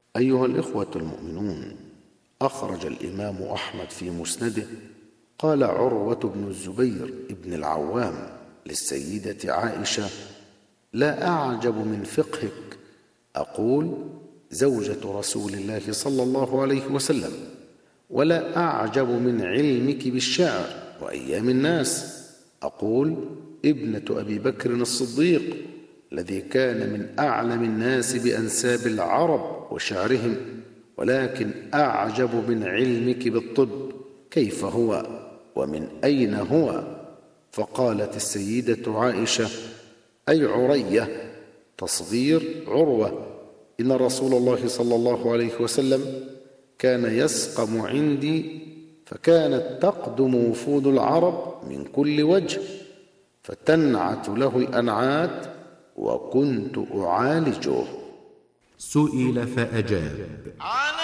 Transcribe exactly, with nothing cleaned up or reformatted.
أيها الإخوة المؤمنون، أخرج الإمام أحمد في مسنده قال عروة بن الزبير بن العوام للسيدة عائشة: لا أعجب من فقهك، أقول زوجة رسول الله صلى الله عليه وسلم، ولا أعجب من علمك بالشعر وأيام الناس، أقول ابنة أبي بكر الصديق الذي كان من أعلم الناس بأنساب العرب وشعرهم، ولكن أعجب من علمك بالطب، كيف هو ومن أين هو؟ فقالت السيدة عائشة: أي عرية، تصغير عروة، إن رسول الله صلى الله عليه وسلم كان يسقم عندي، فكانت تقدم وفود العرب من كل وجه، فتنعت له الأنعات وكنت أعالجه. سئل فأجاب: